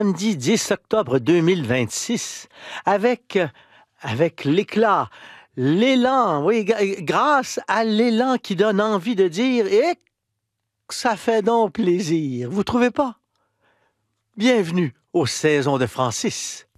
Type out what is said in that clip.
Samedi 10 octobre 2026 avec, avec l'éclat, l'élan, oui, grâce à l'élan qui donne envie de dire et ça fait donc plaisir. Vous trouvez pas? Bienvenue aux saisons de Francis.